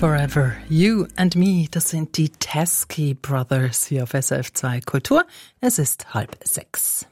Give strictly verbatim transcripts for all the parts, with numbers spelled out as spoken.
Forever, You and Me, das sind die Teskey Brothers hier auf S R F zwei Kultur. Es ist halb sechs.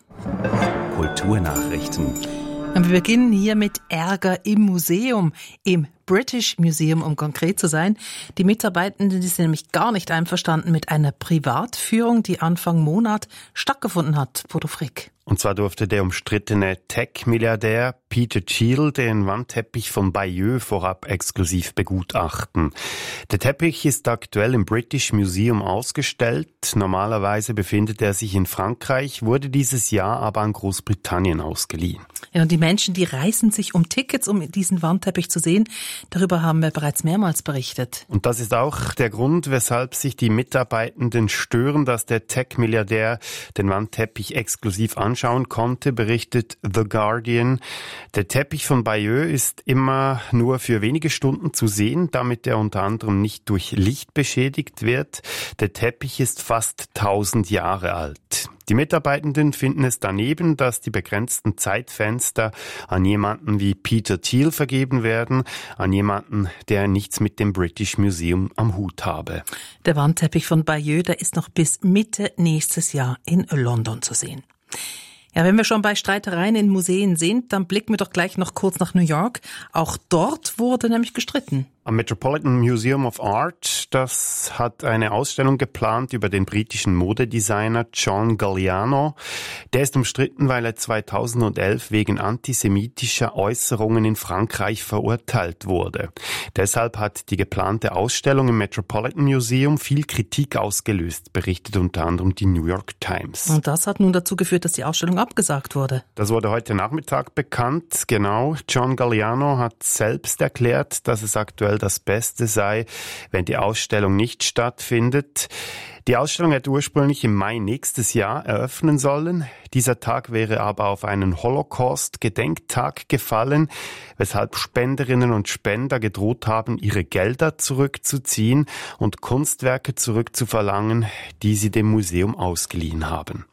Kulturnachrichten. Und wir beginnen hier mit Ärger im Museum, im British Museum, um konkret zu sein. Die Mitarbeitenden die sind nämlich gar nicht einverstanden mit einer Privatführung, die Anfang Monat stattgefunden hat. Bodo Frick. Und zwar durfte der umstrittene Tech-Milliardär Peter Thiel den Wandteppich von Bayeux vorab exklusiv begutachten. Der Teppich ist aktuell im British Museum ausgestellt. Normalerweise befindet er sich in Frankreich, wurde dieses Jahr aber an Großbritannien ausgeliehen. Ja, und die Menschen, die reißen sich um Tickets, um diesen Wandteppich zu sehen. Darüber haben wir bereits mehrmals berichtet. Und das ist auch der Grund, weshalb sich die Mitarbeitenden stören, dass der Tech-Milliardär den Wandteppich exklusiv anschauen konnte, berichtet The Guardian. Der Teppich von Bayeux ist immer nur für wenige Stunden zu sehen, damit er unter anderem nicht durch Licht beschädigt wird. Der Teppich ist fast tausend Jahre alt. Die Mitarbeitenden finden es daneben, dass die begrenzten Zeitfenster an jemanden wie Peter Thiel vergeben werden, an jemanden, der nichts mit dem British Museum am Hut habe. Der Wandteppich von Bayeux, der ist noch bis Mitte nächstes Jahr in London zu sehen. Ja, wenn wir schon bei Streitereien in Museen sind, dann blicken wir doch gleich noch kurz nach New York. Auch dort wurde nämlich gestritten. Am Metropolitan Museum of Art, das hat eine Ausstellung geplant über den britischen Modedesigner John Galliano. Der ist umstritten, weil er zweitausendelf wegen antisemitischer Äußerungen in Frankreich verurteilt wurde. Deshalb hat die geplante Ausstellung im Metropolitan Museum viel Kritik ausgelöst, berichtet unter anderem die New York Times. Und das hat nun dazu geführt, dass die Ausstellung abgesagt wurde. Das wurde heute Nachmittag bekannt. Genau, John Galliano hat selbst erklärt, dass es aktuell das Beste sei, wenn die Ausstellung nicht stattfindet. Die Ausstellung hätte ursprünglich im Mai nächstes Jahr eröffnen sollen. Dieser Tag wäre aber auf einen Holocaust-Gedenktag gefallen, weshalb Spenderinnen und Spender gedroht haben, ihre Gelder zurückzuziehen und Kunstwerke zurückzuverlangen, die sie dem Museum ausgeliehen haben.